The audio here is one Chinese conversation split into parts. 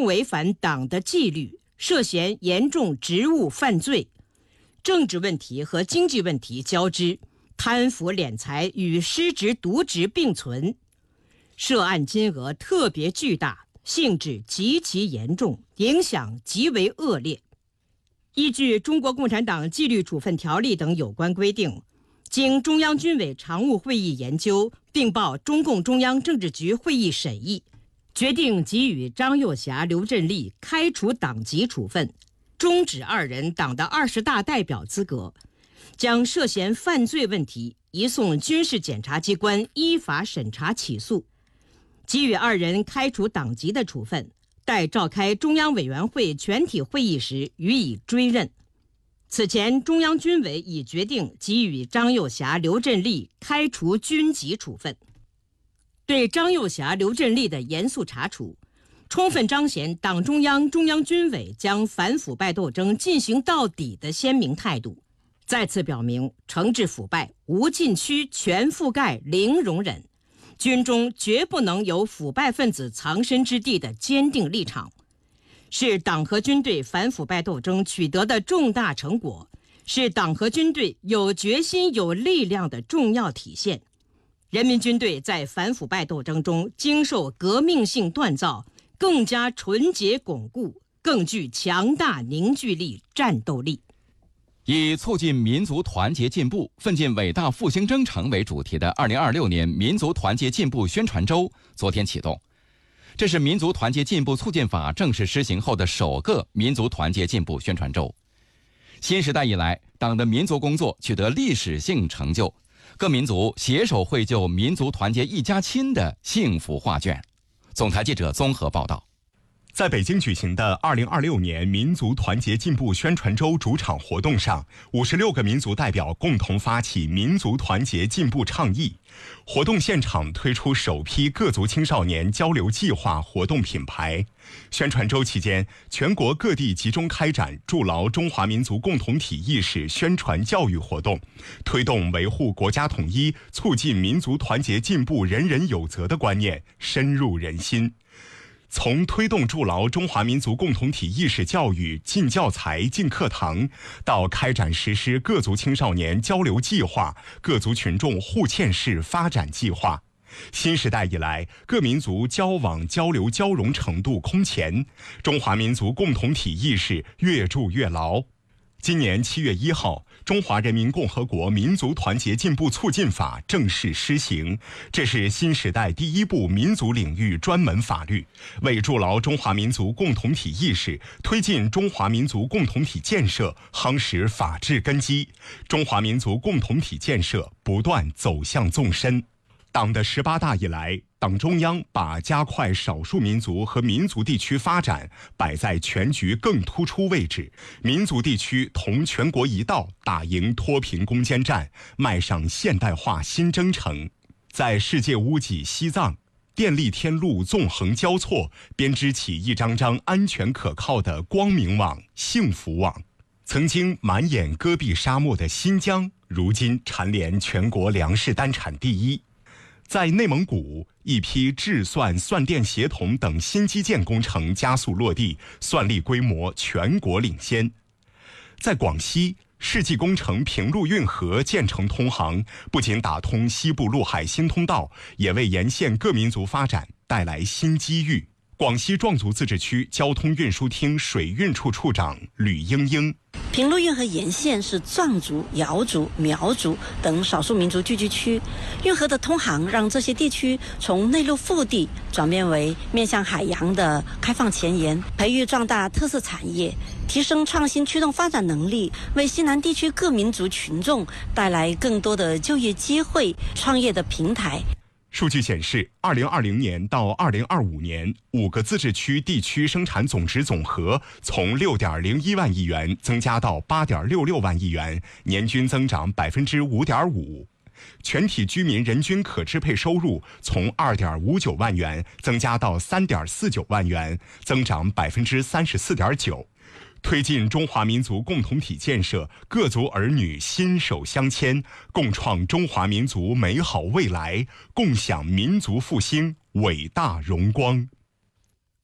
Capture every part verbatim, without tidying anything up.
重违反党的纪律，涉嫌严重职务犯罪，政治问题和经济问题交织，贪腐敛财与失职渎职并存，涉案金额特别巨大，性质极其严重，影响极为恶劣。依据《中国共产党纪律处分条例》等有关规定，经中央军委常务会议研究，并报中共中央政治局会议审议，决定给予张又侠、刘振立开除党籍处分，终止二人党的二十大代表资格，将涉嫌犯罪问题移送军事检察机关依法审查起诉，给予二人开除党籍的处分，待召开中央委员会全体会议时予以追认。此前，中央军委已决定给予张又侠、刘振立开除军籍处分。对张又侠、刘振立的严肃查处，充分彰显党中央、中央军委将反腐败斗争进行到底的鲜明态度，再次表明惩治腐败无禁区、全覆盖、零容忍，军中绝不能有腐败分子藏身之地的坚定立场，是党和军队反腐败斗争取得的重大成果，是党和军队有决心、有力量的重要体现。人民军队在反腐败斗争中经受革命性锻造，更加纯洁巩固，更具强大凝聚力、战斗力。 以促进民族团结进步、奋进伟大复兴征程为主题的二零二六年民族团结进步宣传周昨天启动。这是民族团结进步促进法正式施行后的首个民族团结进步宣传周。新时代以来，党的民族工作取得历史性成就，各民族携手绘就民族团结一家亲的幸福画卷。总台记者综合报道。 在北京举行的二零二六年民族团结进步宣传周主场活动上，五十六个民族代表共同发起民族团结进步倡议。活动现场推出首批各族青少年交流计划活动品牌。宣传周期间，全国各地集中开展筑牢中华民族共同体意识宣传教育活动，推动维护国家统一、促进民族团结进步人人有责的观念深入人心。从推动筑牢中华民族共同体意识教育进教材、进课堂，到开展实施各族青少年交流计划、各族群众互嵌式发展计划，新时代以来，各民族交往交流交融程度空前，中华民族共同体意识越筑越牢。今年七月一号，《中华人民共和国民族团结进步促进法》正式施行，这是新时代第一部民族领域专门法律，为筑牢中华民族共同体意识、推进中华民族共同体建设夯实法治根基，中华民族共同体建设不断走向纵深。党的十八大以来，党中央把加快少数民族和民族地区发展摆在全局更突出位置，民族地区同全国一道打赢脱贫攻坚战，迈上现代化新征程。在世界屋脊西藏，电力天路纵横交错，编织起一张张安全可靠的光明网、幸福网。曾经满眼戈壁沙漠的新疆，如今蝉联全国粮食单产第一。在内蒙古，一批制算、算电协同等新基建工程加速落地，算力规模全国领先。在广西，世纪工程平陆运河建成通航，不仅打通西部陆海新通道，也为沿线各民族发展带来新机遇。广西壮族自治区交通运输厅水运处处长吕英英： 平陆运河沿线是壮族、瑶族、苗族等少数民族聚居区，运河的通航让这些地区从内陆腹地转变为面向海洋的开放前沿，培育壮大特色产业，提升创新驱动发展能力，为西南地区各民族群众带来更多的就业机会、创业的平台。 数据显示，二零二零年到二零二五年，五个自治区地区生产总值总和从六点零一万亿元增加到八点六六万亿元，年均增长百分之五点五。全体居民人均可支配收入从二点五九万元增加到三点四九万元，增长百分之三十四点九。推进中华民族共同体建设，各族儿女心手相牵，共创中华民族美好未来，共享民族复兴伟大荣光。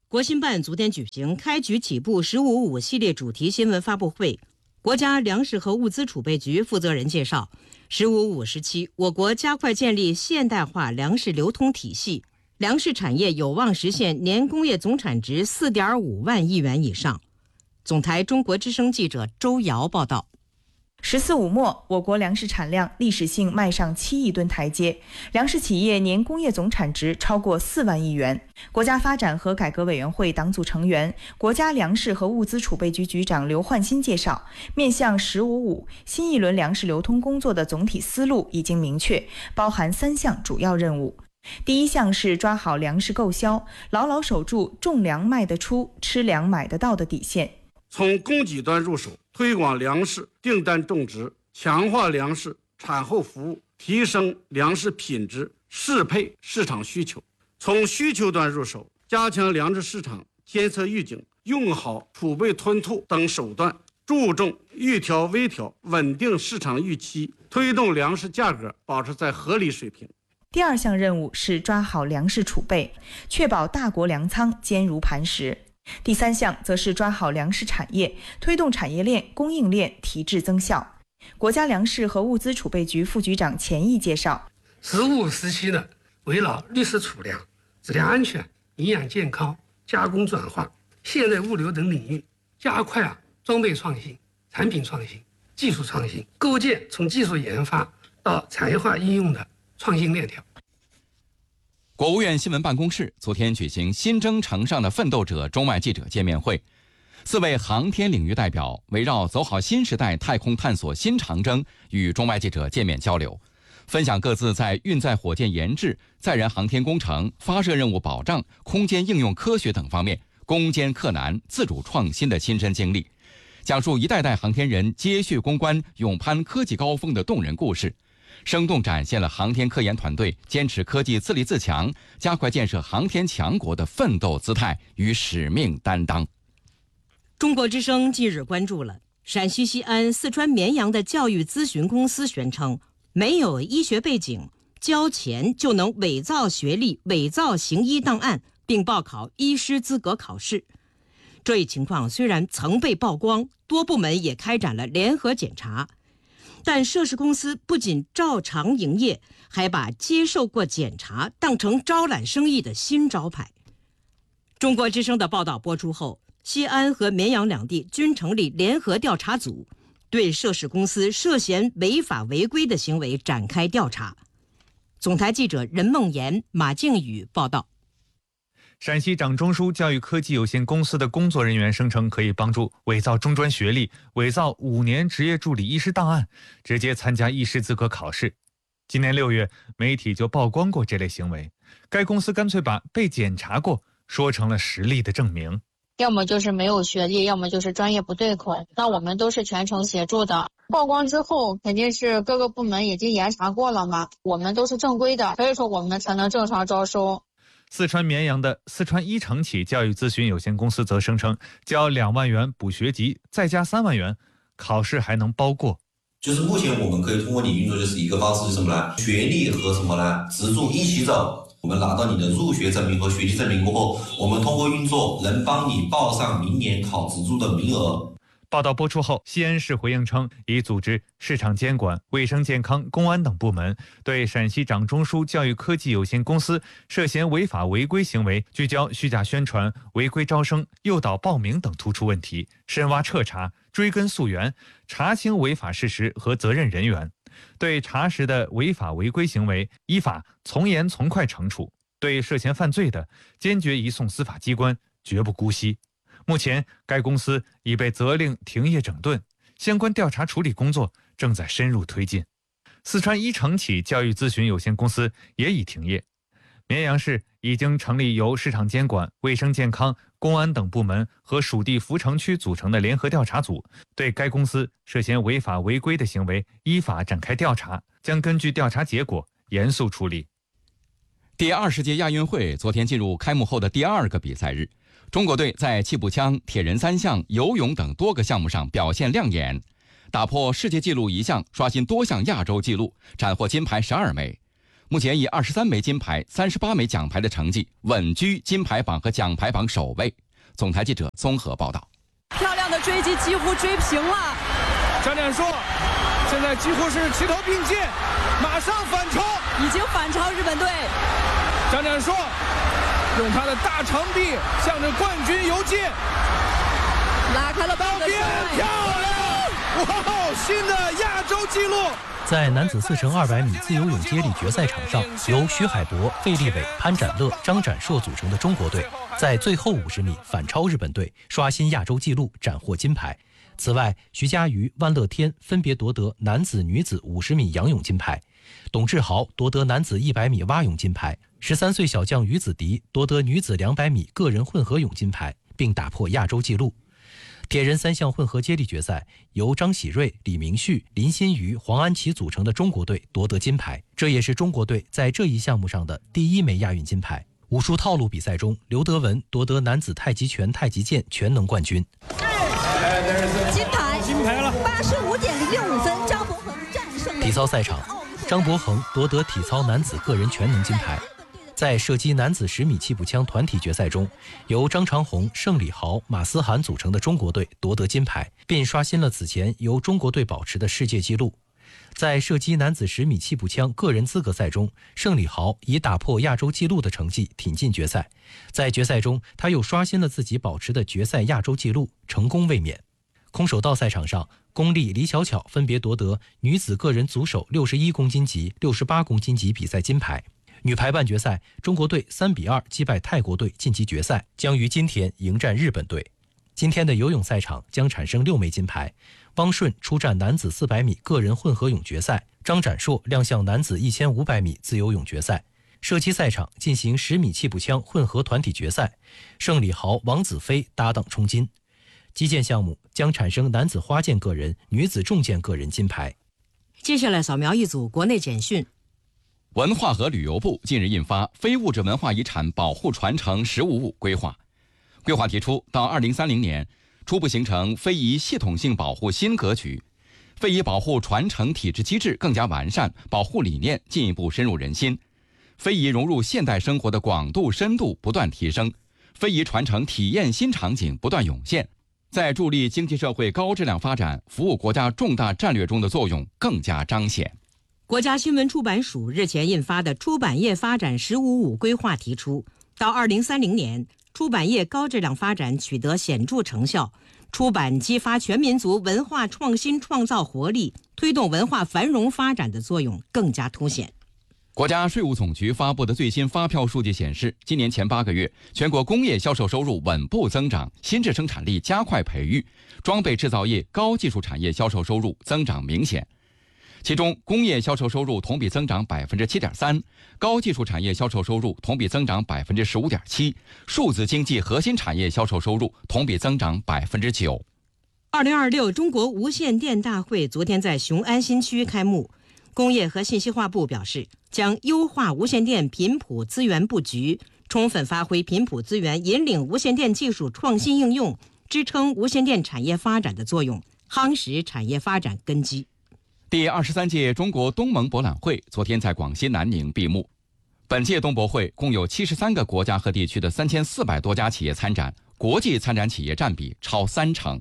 国新办昨天举行开局起步十五五系列主题新闻发布会，国家粮食和物资储备局负责人介绍，十五五时期，我国加快建立现代化粮食流通体系，粮食产业有望实现年工业总产值 四点五万亿元以上。总台中国之声记者周瑶报道。 十四五末，我国粮食产量历史性迈上七亿吨台阶，粮食企业年工业总产值超过四万亿元。国家发展和改革委员会党组成员、国家粮食和物资储备局局长刘焕新介绍，面向十五五新一轮粮食流通工作的总体思路已经明确，包含三项主要任务。第一项是抓好粮食购销，牢牢守住种粮卖得出、吃粮买得到的底线。 从供给端入手，推广粮食订单种植，强化粮食产后服务，提升粮食品质，适配市场需求。从需求端入手，加强粮食市场监测预警，用好储备吞吐等手段，注重预调微调，稳定市场预期，推动粮食价格保持在合理水平。 第二项任务是抓好粮食储备，确保大国粮仓坚如磐石。第三项则是抓好粮食产业，推动产业链、供应链提质增效。国家粮食和物资储备局副局长钱毅介绍， 十五时期呢，围绕绿色储粮、质量安全、营养健康、加工转化、现代物流等领域，加快啊装备创新、产品创新、技术创新，构建从技术研发到产业化应用的创新链条。 国务院新闻办公室昨天举行新征程上的奋斗者中外记者见面会，四位航天领域代表围绕走好新时代太空探索新长征与中外记者见面交流，分享各自在运载火箭研制、载人航天工程、发射任务保障、空间应用科学等方面攻坚克难、自主创新的亲身经历，讲述一代代航天人接续攻关、勇攀科技高峰的动人故事，生动展现了航天科研团队坚持科技自立自强、加快建设航天强国的奋斗姿态与使命担当。 中国之声近日关注了陕西西安、四川绵阳的教育咨询公司宣称，没有医学背景，交钱就能伪造学历、伪造行医档案，并报考医师资格考试。这一情况虽然曾被曝光，多部门也开展了联合检查，但涉事公司不仅照常营业，还把接受过检查当成招揽生意的新招牌。中国之声的报道播出后，西安和绵阳两地均成立联合调查组，对涉事公司涉嫌违法违规的行为展开调查。总台记者任梦妍、马静宇报道。 陕西掌中枢教育科技有限公司的工作人员声称，可以帮助伪造中专学历、伪造五年职业助理医师档案，直接参加医师资格考试。今年六月，媒体就曝光过这类行为，该公司干脆把被检查过说成了实力的证明。 要么就是没有学历，要么就是专业不对口，那我们都是全程协助的。曝光之后，肯定是各个部门已经严查过了嘛，我们都是正规的，所以说我们才能正常招收。 四川绵阳的四川一城企教育咨询有限公司则声称，交两万元补学籍，再加三万元，考试还能包过。 就是目前我们可以通过你运作，就是一个方式是什么呢？学历和什么呢？职重一起走。我们拿到你的入学证明和学籍证明过后，我们通过运作能帮你报上明年考职助的名额。 报道播出后，西安市回应称，已组织市场监管、卫生健康、公安等部门，对陕西掌中枢教育科技有限公司涉嫌违法违规行为，聚焦虚假宣传、违规招生、诱导报名等突出问题，深挖彻查，追根溯源，查清违法事实和责任人员。对查实的违法违规行为，依法从严从快惩处；对涉嫌犯罪的，坚决移送司法机关，绝不姑息。目前，该公司已被责令停业整顿，相关调查处理工作正在深入推进。四川一城企教育咨询有限公司也已停业。绵阳市已经成立由市场监管、卫生健康、公安等部门和属地扶城区组成的联合调查组，对该公司涉嫌违法违规的行为依法展开调查，将根据调查结果严肃处理。 第二十届亚运会昨天进入开幕后的第二个比赛日，中国队在气步枪、铁人三项、游泳等多个项目上表现亮眼，打破世界纪录一项，刷新多项亚洲纪录，斩获金牌十二枚。 目前以二十三枚金牌、三十八枚奖牌的成绩稳居金牌榜和奖牌榜首位。总台记者综合报道。 漂亮的追击，几乎追平了。 张展硕现在几乎是齐头并进，马上反超， 已经反超日本队。 张展硕用他的大长臂向着冠军游进， 拉开了半个圈， 漂亮！哇，新的亚洲纪录！ 在男子四乘二百米自由泳接力决赛场上，由徐海博、费立伟、潘展乐、张展硕组成的中国队，在最后五十米反超日本队，刷新亚洲纪录，斩获金牌。此外，徐嘉余、万乐天分别夺得男子、女子五十米仰泳金牌，董志豪夺得男子一百米蛙泳金牌，十三岁小将于子迪夺得女子两百米个人混合泳金牌，并打破亚洲纪录。铁人三项混合接力决赛，由张喜瑞、李明旭、林新瑜、黄安琪组成的中国队夺得金牌，这也是中国队在这一项目上的第一枚亚运金牌。武术套路比赛中，刘德文夺得男子太极拳、太极剑全能冠军。 金牌， 金牌了， 八十五点零六五分，张博恒战胜了。 体操赛场，张博恒夺得体操男子个人全能金牌。在射击男子十米气步枪团体决赛中，由张长虹、盛礼豪、马思涵组成的中国队夺得金牌，并刷新了此前由中国队保持的世界纪录。在射击男子十米气步枪个人资格赛中，盛礼豪以打破亚洲纪录的成绩挺进决赛。在决赛中，他又刷新了自己保持的决赛亚洲纪录，成功卫冕。空手道赛场上，巩俐、李巧巧分别夺得女子个人组手六十一公斤级、六十八公斤级比赛金牌。女排半决赛，中国队三比二击败泰国队晋级决赛，将于今天迎战日本队。今天的游泳赛场将产生六枚金牌，汪顺出战男子四百米个人混合泳决赛，张展硕亮相男子一千五百米自由泳决赛。射击赛场进行十米气步枪混合团体决赛，盛礼豪、王子飞搭档冲金。击剑项目将产生男子花剑个人、女子重剑个人金牌。 接下来扫描一组国内简讯。 文化和旅游部近日印发《非物质文化遗产保护传承“十五五”规划》，规划提出，到二零三零年，初步形成非遗系统性保护新格局，非遗保护传承体制机制更加完善，保护理念进一步深入人心，非遗融入现代生活的广度深度不断提升，非遗传承体验新场景不断涌现，在助力经济社会高质量发展、服务国家重大战略中的作用更加彰显。 国家新闻出版署日前印发的《出版业发展“十五五”规划》提出，到二零三零年，出版业高质量发展取得显著成效，出版激发全民族文化创新创造活力，推动文化繁荣发展的作用更加凸显。 国家税务总局发布的最新发票数据显示，今年前八个月，全国工业销售收入稳步增长，新质生产力加快培育，装备制造业高技术产业销售收入增长明显。其中，工业销售收入同比增长百分之七点三，高技术产业销售收入同比增长百分之十五点七，数字经济核心产业销售收入同比增长百分之九。 二零二六中国无线电大会昨天在雄安新区开幕，工业和信息化部表示，将优化无线电频谱资源布局，充分发挥频谱资源引领无线电技术创新应用，支撑无线电产业发展的作用，夯实产业发展根基。 第二十三届中国东盟博览会昨天在广西南宁闭幕。本届东博会共有七十三个国家和地区的三千四百多家企业参展，国际参展企业占比超三成。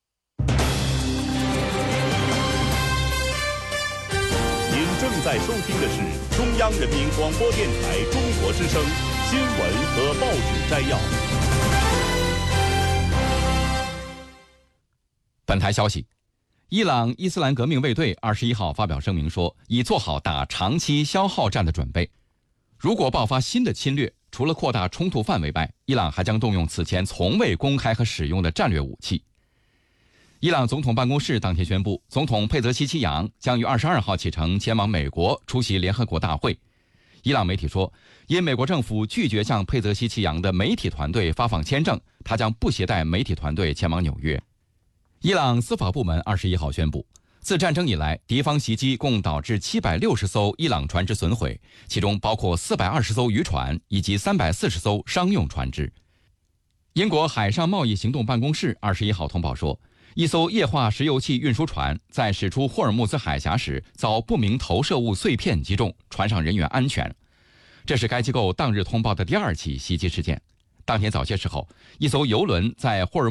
您正在收听的是中央人民广播电台中国之声新闻和报纸摘要。 本台消息。伊朗伊斯兰革命卫队二十一号发表声明说，已做好打长期消耗战的准备。如果爆发新的侵略，除了扩大冲突范围外，伊朗还将动用此前从未公开和使用的战略武器。伊朗总统办公室当天宣布，总统佩泽西奇扬将于二十二号启程前往美国出席联合国大会。伊朗媒体说，因美国政府拒绝向佩泽西奇扬的媒体团队发放签证，他将不携带媒体团队前往纽约。伊朗司法部门二十一号宣布，自战争以来，敌方袭击共导致七百六十艘伊朗船只损毁，其中包括四百二十艘渔船以及三百四十艘商用船只。英国海上贸易行动办公室二十一号通报说， 一艘液化石油气运输船在驶出霍尔木兹海峡时遭不明投射物碎片击中，船上人员安全。这是该机构当日通报的第二起袭击事件。当天早些时候，一艘油轮在霍尔